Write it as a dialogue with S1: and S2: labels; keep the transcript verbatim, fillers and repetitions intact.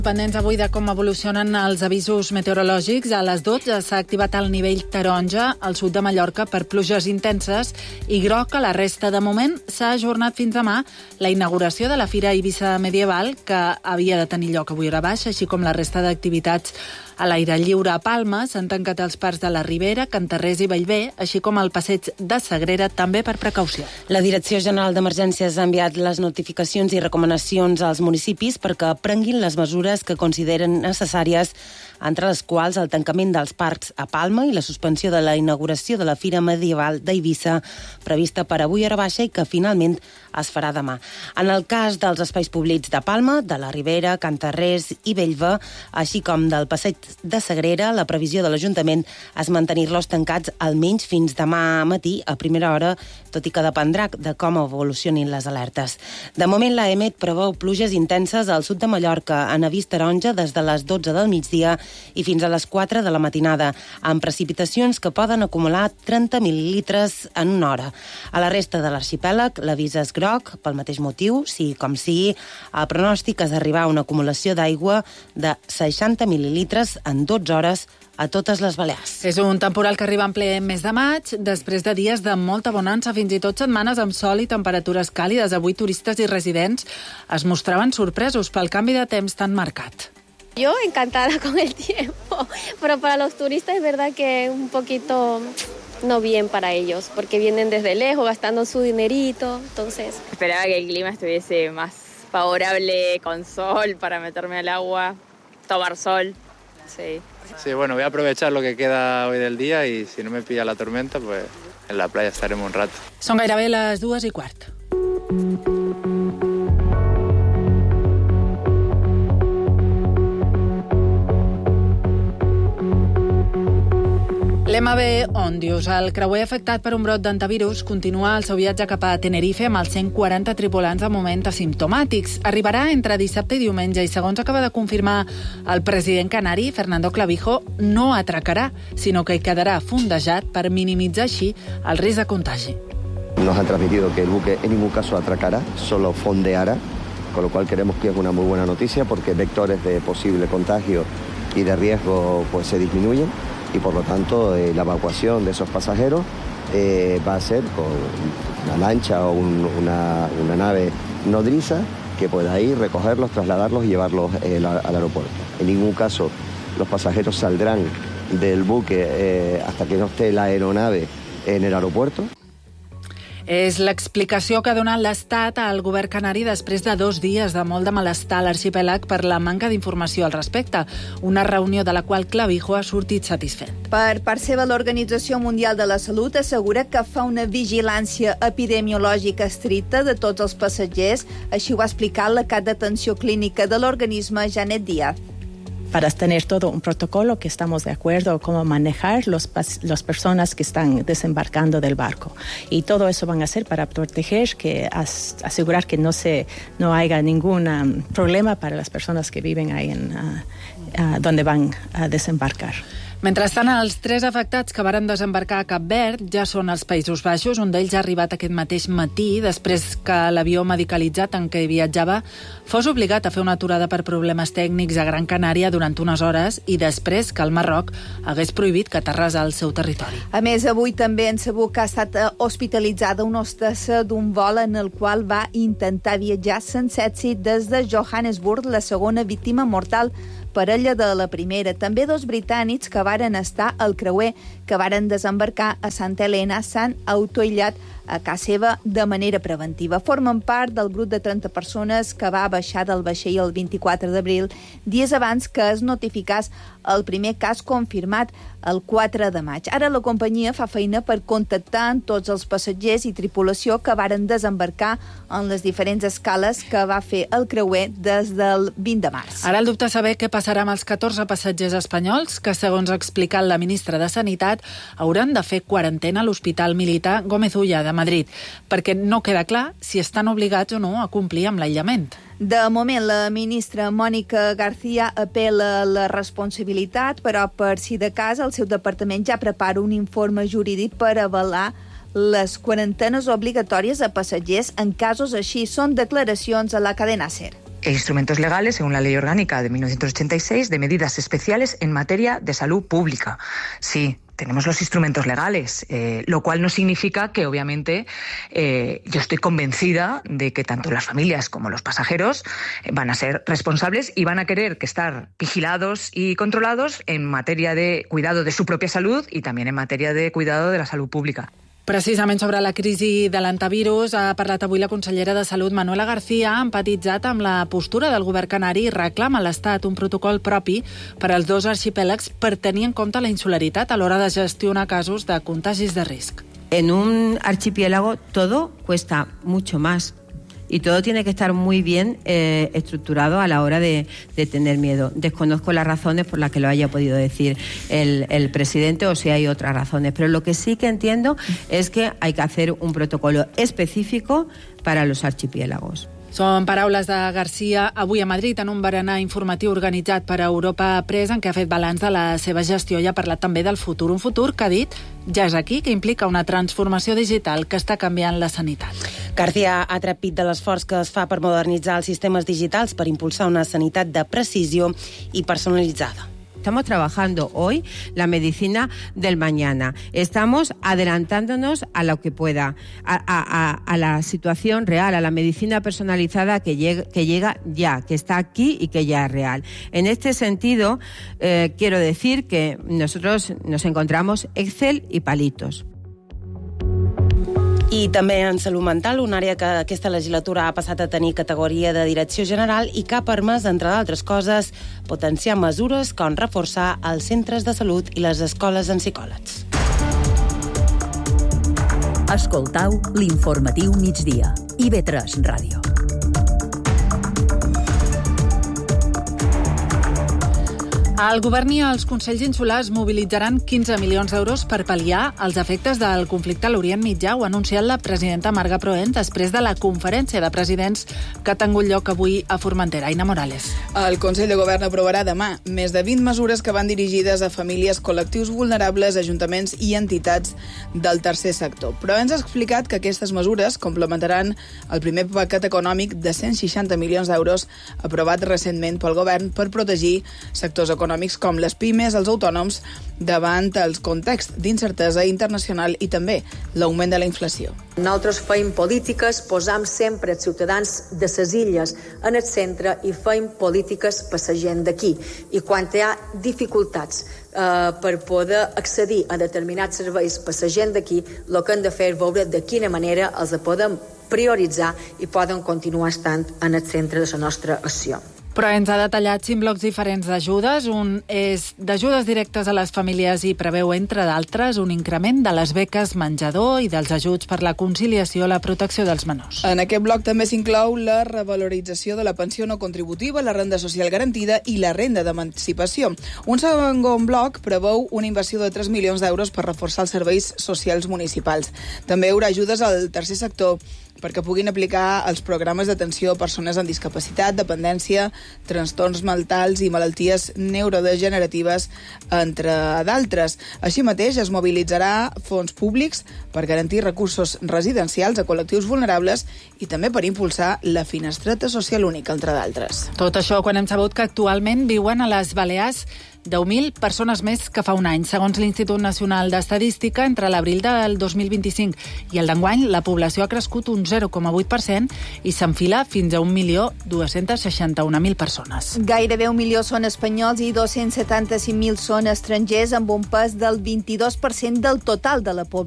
S1: Pendents avui de com evolucionen els avisos meteorològics, a les dotze s'ha activat el nivell taronja al sud de Mallorca per pluges intenses i groc a la resta. De moment s'ha ajornat fins demà la inauguració de la Fira Eivissa Medieval, que havia de tenir lloc avui hora baixa, així com la resta d'activitats a l'aire lliure. A Palma s'han tancat els parcs de la Ribera, Cantarrés i Bellver, així com el passeig de Sagrera, també per precaució.
S2: La Direcció General d'Emergències ha enviat les notificacions i recomanacions als municipis perquè prenguin les mesures que consideren necessàries, entre les quals el tancament dels parcs a Palma i la suspensió de la inauguració de la Fira Medieval d'Eivissa, prevista per avui hora baixa i que finalment es farà demà. En el cas dels espais públics de Palma, de la Ribera, Cantarrés i Bellver, així com del passeig de Sagrera, la previsió de l'Ajuntament és mantenir-los tancats almenys fins demà matí a primera hora, tot i que dependrà de com evolucionin les alertes. De moment, l'A E M E T preveu pluges intenses al sud de Mallorca, en avís taronja des de les dotze del migdia i fins a les quatre de la matinada, amb precipitacions que poden acumular trenta mil·lilitres en una hora. A la resta de l'arxipèlag, l'avís és groc, pel mateix motiu, sigui com sigui, el pronòstic és d'arribar a una acumulació d'aigua de seixanta mil·lilitres en dotze hores a totes les Balears.
S1: És un temporal que arriba en ple mes de maig, després de dies de molta bonança, fins i tot setmanes amb sol i temperatures càlides. Avui turistes i residents es mostraven sorpresos pel canvi de temps tan marcat.
S3: Yo encantada con el tiempo, pero para los turistas es verdad que es un poquito no bien para ellos, porque vienen desde lejos gastando su dinerito, entonces...
S4: Esperaba que el clima estuviese más favorable, con sol, para meterme al agua, tomar sol, sí.
S5: Sí, bueno, voy a aprovechar lo que queda hoy del día y si no me pilla la tormenta, pues en la playa estaremos un rato.
S1: Són gairebé les dues i quart. L'M V Ondius, el creuer afectat per un brot d'antivirus, continua el seu viatge cap a Tenerife amb els cent quaranta tripulants de moment asimptomàtics. Arribarà entre dissabte i diumenge i, segons acaba de confirmar el president canari, Fernando Clavijo, no atracarà, sinó que hi quedarà fondejat per minimitzar així el risc de contagi.
S6: Nos han transmitido que el buque en ningún caso atracará, solo fondeará, con lo cual creemos que es una muy buena noticia porque vectores de posible contagio y de riesgo pues se disminuyen. Y por lo tanto eh, la evacuación de esos pasajeros eh, va a ser con una lancha o un, una, una nave nodriza que pueda ir, recogerlos, trasladarlos y llevarlos eh, al, al aeropuerto. En ningún caso los pasajeros saldrán del buque eh, hasta que no esté la aeronave en el aeropuerto.
S1: És l'explicació que ha donat l'Estat al govern canari després de dos dies de molt de malestar a l'arxipèlag per la manca d'informació al respecte, una reunió de la qual Clavijo ha sortit satisfet.
S7: Per part seva, l'Organització Mundial de la Salut assegura que fa una vigilància epidemiològica estricta de tots els passatgers, així ho ha explicat la cap d'atenció clínica de l'organisme, Janet Díaz.
S8: Para tener todo un protocolo que estamos de acuerdo cómo manejar los las personas que están desembarcando del barco. Y todo eso van a hacer para proteger, que as, asegurar que no se no haya ningún um, problema para las personas que viven ahí en uh, uh, donde van a desembarcar.
S1: Mentrestant, els tres afectats que varen desembarcar a Cap Verd ja són als Països Baixos. Un d'ells ha arribat aquest mateix matí, després que l'avió medicalitzat en què viatjava fos obligat a fer una aturada per problemes tècnics a Gran Canària durant unes hores i després que el Marroc hagués prohibit que aterrés al seu territori.
S7: A més, avui també hem sabut que ha estat hospitalitzada una hostessa d'un vol en el qual va intentar viatjar sense èxit des de Johannesburg, la segona víctima mortal, parella de la primera. També dos britànics que varen estar al creuer, que varen desembarcar a Santa Helena, s'han autoaïllat a casa seva de manera preventiva. Formen part del grup de trenta persones que va baixar del vaixell el vint-i-quatre d'abril, dies abans que es notificés el primer cas confirmat el quatre de maig. Ara la companyia fa feina per contactar amb tots els passatgers i tripulació que varen desembarcar en les diferents escales que va fer el creuer des del vint de març.
S1: Ara el dubte és saber què passarà amb els catorze passatgers espanyols que, segons ha explicat la ministra de Sanitat, hauran de fer quarantena a l'Hospital Militar Gómez Ulla de Madrid, perquè no queda clar si estan obligats o no a complir amb l'aïllament.
S7: De moment, la ministra Mònica García apel·la a la responsabilitat, però per si de cas el seu departament ja prepara un informe jurídic per avalar les quarantenes obligatòries a passatgers en casos així. Són declaracions a la cadena SER.
S9: e instrumentos legales, según la Ley Orgánica de mil novecientos ochenta y seis, de medidas especiales en materia de salud pública. Sí, tenemos los instrumentos legales, eh, lo cual no significa que, obviamente, eh, yo estoy convencida de que tanto las familias como los pasajeros van a ser responsables y van a querer que estar vigilados y controlados en materia de cuidado de su propia salud y también en materia de cuidado de la salud pública.
S1: Precisament sobre la crisi de l'antivirus ha parlat avui la consellera de Salut, Manuela García, ha empatitzat amb la postura del govern canari i reclama a l'Estat un protocol propi per als dos arxipèlags per tenir en compte la insularitat a l'hora de gestionar casos de contagis de risc.
S10: En un archipiélago todo cuesta mucho más. Y todo tiene que estar muy bien eh, estructurado a la hora de, de tener miedo. Desconozco las razones por las que lo haya podido decir el, el presidente o si hay otras razones, pero lo que sí que entiendo es que hay que hacer un protocolo específico para los archipiélagos.
S1: Són paraules de García avui a Madrid en un berenar informatiu organitzat per Europa Press en què ha fet balanç de la seva gestió i ha parlat també del futur. Un futur que ha dit ja és aquí, que implica una transformació digital que està canviant la sanitat.
S2: García ha trepit de l'esforç que es fa per modernitzar els sistemes digitals per impulsar una sanitat de precisió i personalitzada.
S10: Estamos trabajando hoy la medicina del mañana. Estamos adelantándonos a lo que pueda, a, a, a la situación real, a la medicina personalizada que llega, que llega ya, que está aquí y que ya es real. En este sentido, eh, quiero decir que nosotros nos encontramos Excel y palitos.
S2: I també en salut mental, una àrea que aquesta legislatura ha passat a tenir categoria de direcció general i que ha permès, entre d'altres coses, potenciar mesures com reforçar els centres de salut i les escoles en psicòlegs.
S11: Escoltau l'informatiu migdia. I ve tres Ràdio.
S1: El govern i els Consells Insulars mobilitzaran quinze milions d'euros per pal·liar els efectes del conflicte a l'Orient Mitjà. Ho ha anunciat la presidenta Marga Proens després de la conferència de presidents que ha tingut lloc avui a Formentera. Aina Morales.
S12: El Consell de Govern aprovarà demà més de vint mesures que van dirigides a famílies, col·lectius vulnerables, ajuntaments i entitats del tercer sector. Proens ha explicat que aquestes mesures complementaran el primer paquet econòmic de cent seixanta milions d'euros aprovat recentment pel govern per protegir sectors econòmics com les pimes, els autònoms, davant el context d'incertesa internacional i també l'augment de la inflació.
S13: Nosaltres feim polítiques, posam sempre els ciutadans de les illes en el centre i feim polítiques per la gent d'aquí. I quan hi ha dificultats eh, per poder accedir a determinats serveis per la gent d'aquí, el que hem de fer és veure de quina manera els podem prioritzar i poden continuar estant en el centre de la nostra acció.
S1: Però ens ha detallat cinc blocs diferents d'ajudes. Un és d'ajudes directes a les famílies i preveu, entre d'altres, un increment de les beques menjador i dels ajuts per la conciliació i la protecció dels menors.
S12: En aquest bloc també s'inclou la revalorització de la pensió no contributiva, la renda social garantida i la renda d'emancipació. Un segon bloc preveu una inversió de tres milions d'euros per reforçar els serveis socials municipals. També hi haurà ajudes al tercer sector perquè puguin aplicar els programes d'atenció a persones amb discapacitat, dependència, trastorns mentals i malalties neurodegeneratives, entre d'altres. Així mateix, es mobilitzarà fons públics per garantir recursos residencials a col·lectius vulnerables i també per impulsar la finestreta social única, entre d'altres.
S1: Tot això quan hem sabut que actualment viuen a les Balears deu mil persones més que fa un any. Segons l'Institut Nacional d'Estadística, entre l'abril del dos mil vint-i-cinc i el d'enguany, la població ha crescut un zero coma vuit per cent i s'enfila fins a un milió dos-cents seixanta-un mil persones.
S7: Gairebé un milió són espanyols i dos-cents setanta-cinc mil són estrangers, amb un pes del vint-i-dos per cent del total de la població.